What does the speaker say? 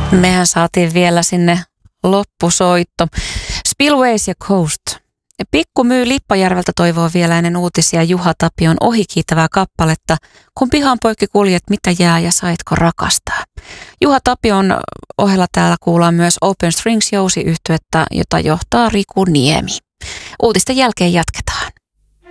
Mehän saatiin vielä sinne loppusoitto. Spillways ja Coast. Pikku Myy Lippajärveltä toivoo vielä ennen uutisia Juha Tapion ohikiitävää kappaletta, kun pihan poikki kuljet, mitä jää ja saitko rakastaa. Juha Tapion ohella täällä kuullaan myös Open Strings -jousiyhtyettä, jota johtaa Riku Niemi. Uutisten jälkeen jatketaan.